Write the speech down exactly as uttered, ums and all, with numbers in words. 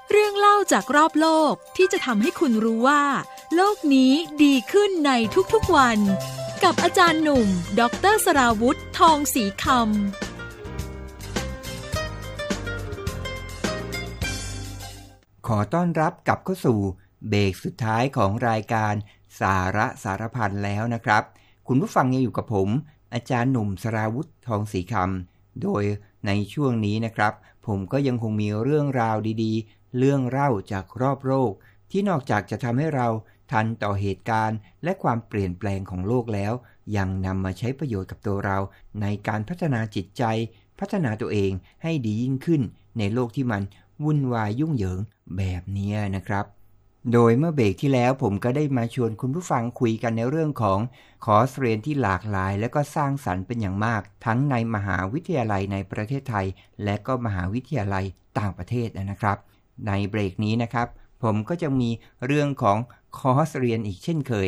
เรื่องเล่าจากรอบโลกที่จะทำให้คุณรู้ว่าโลกนี้ดีขึ้นในทุกๆวันกับอาจารย์หนุ่มดร.สราวุธทองศรีคำขอต้อนรับกลับเข้าสู่เบรกสุดท้ายของรายการสาระสารพันแล้วนะครับคุณผู้ฟังยังอยู่กับผมอาจารย์หนุ่มสราวุธทองศรีคำโดยในช่วงนี้นะครับผมก็ยังคงมีเรื่องราวดีๆเรื่องเล่าจากรอบโลกที่นอกจากจะทำให้เราทันต่อเหตุการณ์และความเปลี่ยนแปลงของโลกแล้วยังนำมาใช้ประโยชน์กับตัวเราในการพัฒนาจิตใจพัฒนาตัวเองให้ดียิ่งขึ้นในโลกที่มันวุ่นวายยุ่งเหยิงแบบนี้นะครับโดยเมื่อเบรกที่แล้วผมก็ได้มาชวนคุณผู้ฟังคุยกันในเรื่องของคอร์สเรียนที่หลากหลายและก็สร้างสรรค์เป็นอย่างมากทั้งในมหาวิทยาลัยในประเทศไทยและก็มหาวิทยาลัยต่างประเทศนะครับในเบรกนี้นะครับผมก็จะมีเรื่องของคอร์สเรียนอีกเช่นเคย